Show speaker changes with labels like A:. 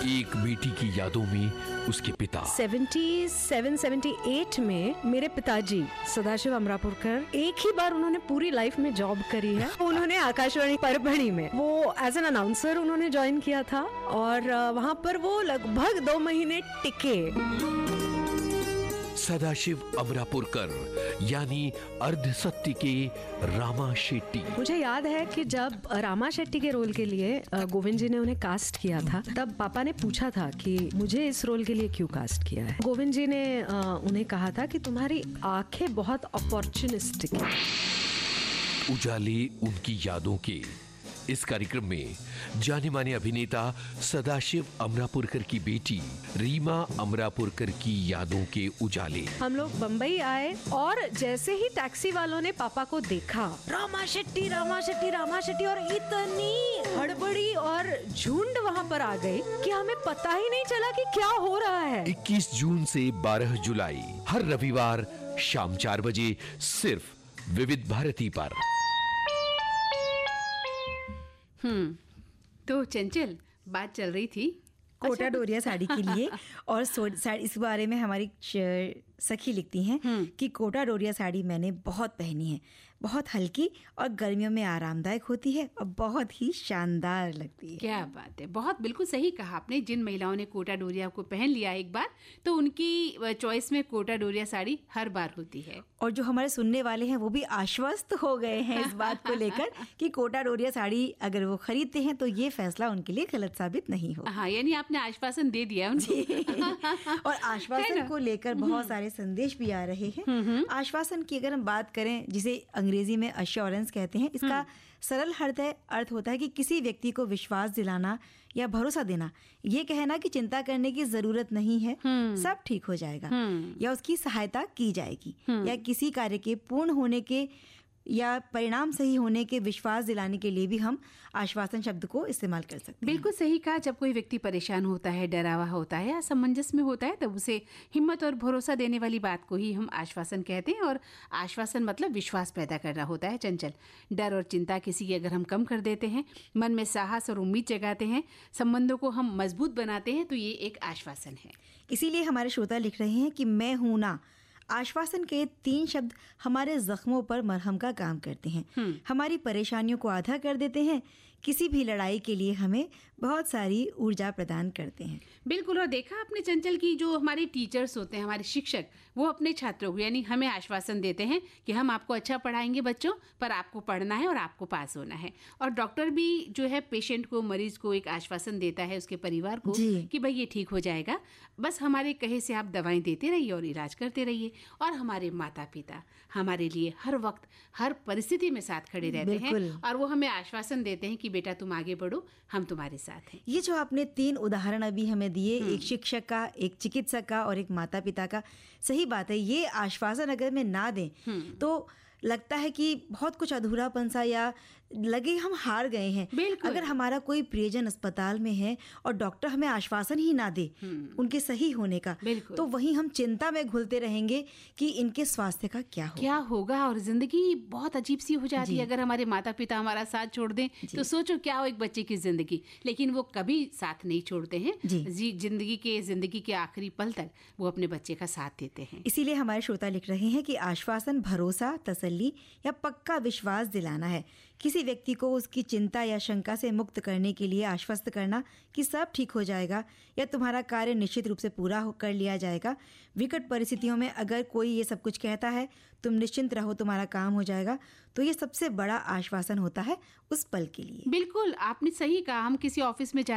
A: एक बेटी की यादों में उसके पिता
B: 77-78 में मेरे पिताजी सदाशिव अमरापुरकर एक ही बार उन्होंने पूरी लाइफ में जॉब करी है। उन्होंने आकाशवाणी परभणी में वो एज एन अनाउंसर उन्होंने ज्वाइन किया था और वहाँ पर वो लगभग 2 महीने टिके।
A: सदाशिव अमरापुरकर यानी अर्ध सत्य के रामा शेट्टी।
B: मुझे याद है कि जब रामा शेट्टी के रोल के लिए गोविंद जी ने उन्हें कास्ट किया था, तब पापा ने पूछा था कि मुझे इस रोल के लिए क्यों कास्ट किया है। गोविंद जी ने उन्हें कहा था कि तुम्हारी आंखें बहुत अपॉर्चुनिस्टिक हैं।
A: उजाले उनकी यादों के इस कार्यक्रम में जाने माने अभिनेता सदाशिव अमरापुरकर की बेटी रीमा अमरापुरकर की यादों के उजाले।
B: हम लोग बम्बई आए और जैसे ही टैक्सी वालों ने पापा को देखा, रामा शेट्टी रामा शेट्टी रामा शेट्टी, और इतनी हड़बड़ी और झुंड वहाँ पर आ गई कि हमें पता ही नहीं चला कि क्या हो रहा है।
A: 21 जून से 12 जुलाई हर रविवार शाम 4 बजे सिर्फ विविध भारती पर।
C: तो चंचल, बात चल रही थी
D: कोटा डोरिया साड़ी के लिए और इस बारे में हमारी सखी लिखती हैं कि कोटा डोरिया साड़ी मैंने बहुत पहनी है, बहुत हल्की और गर्मियों में आरामदायक होती है और बहुत ही शानदार लगती है।
C: क्या बात है, बहुत बिल्कुल सही कहा आपने। जिन महिलाओं ने कोटा डोरिया को पहन लिया एक बार, तो उनकी चॉइस में कोटा डोरिया साड़ी हर बार होती है।
D: और जो हमारे सुनने वाले हैं वो भी आश्वस्त हो गए हैं इस बात को लेकर कि कोटा डोरिया साड़ी अगर वो खरीदते हैं तो ये फैसला उनके लिए गलत साबित नहीं होगा।
C: हाँ, यानी आपने आश्वासन दे दिया उनको।
D: और आश्वासन को लेकर बहुत सारे संदेश भी आ रहे हैं। आश्वासन की अगर हम बात करें, जिसे अंग्रेजी में अश्योरेंस कहते हैं, इसका सरल अर्थ होता है कि किसी व्यक्ति को विश्वास दिलाना या भरोसा देना, ये कहना कि चिंता करने की जरूरत नहीं है, सब ठीक हो जाएगा, या उसकी सहायता की जाएगी, या किसी कार्य के पूर्ण होने के या परिणाम सही होने के विश्वास दिलाने के लिए भी हम आश्वासन शब्द को इस्तेमाल कर सकते हैं।
C: बिल्कुल सही कहा। जब कोई व्यक्ति परेशान होता है, डरा हुआ होता है या असमंजस में होता है, तब उसे हिम्मत और भरोसा देने वाली बात को ही हम आश्वासन कहते हैं। और आश्वासन मतलब विश्वास पैदा करना होता है। चंचल, डर और चिंता किसी की अगर हम कम कर देते हैं, मन में साहस और उम्मीद जगाते हैं, संबंधों को हम मजबूत बनाते हैं, तो ये एक आश्वासन है।
D: इसीलिए हमारे श्रोता लिख रहे हैं कि मैं हूं ना। आश्वासन के 3 शब्द हमारे जख्मों पर मरहम का काम करते हैं, हमारी परेशानियों को आधा कर देते हैं, किसी भी लड़ाई के लिए हमें बहुत सारी ऊर्जा प्रदान करते हैं।
C: बिल्कुल। और देखा आपने चंचल की जो हमारे टीचर्स होते हैं, हमारे शिक्षक, वो अपने छात्रों को यानी हमें आश्वासन देते हैं कि हम आपको अच्छा पढ़ाएंगे बच्चों, पर आपको पढ़ना है और आपको पास होना है। और डॉक्टर भी जो है पेशेंट को, मरीज को एक आश्वासन देता है, उसके परिवार को, कि भाई ये ठीक हो जाएगा, बस हमारे कहे से आप दवाएं देते रहिए और इलाज करते रहिए। और हमारे माता पिता हमारे लिए हर वक्त हर परिस्थिति में साथ खड़े रहते हैं और वो हमें आश्वासन देते हैं कि बेटा तुम आगे बढ़ो, हम तुम्हारे साथ हैं।
D: ये जो आपने 3 उदाहरण अभी हमें दिए, एक शिक्षक का, एक चिकित्सक का और एक माता पिता का, सही बात है, ये आश्वासन अगर में ना दें तो लगता है कि बहुत कुछ अधूरापन सा, या लगे हम हार गए हैं। अगर हमारा कोई प्रियजन अस्पताल में है और डॉक्टर हमें आश्वासन ही ना दे उनके सही होने का, तो वहीं हम चिंता में घुलते रहेंगे कि इनके स्वास्थ्य का क्या
C: होगा। और जिंदगी बहुत अजीब सी हो जाती है। अगर हमारे माता पिता हमारा साथ छोड़ दें तो सोचो क्या हो एक बच्चे की जिंदगी। लेकिन वो कभी साथ नहीं छोड़ते हैं, जिंदगी के आखिरी पल तक वो अपने बच्चे का साथ देते हैं।
D: इसीलिए हमारे श्रोता लिख रहे हैं कि आश्वासन भरोसा, तसल्ली या पक्का विश्वास दिलाना है। किसी व्यक्ति को उसकी चिंता या शंका से मुक्त करने के लिए आश्वस्त करना कि सब ठीक हो जाएगा या तुम्हारा कार्य निश्चित रूप से पूरा कर लिया जाएगा। विकट परिस्थितियों में अगर कोई ये सब कुछ कहता है, तुम निश्चिंत रहो, तुम्हारा काम हो जाएगा, तो ये सबसे बड़ा आश्वासन होता है उस पल के लिए।
C: बिल्कुल, आपने सही कहा। हम किसी ऑफिस में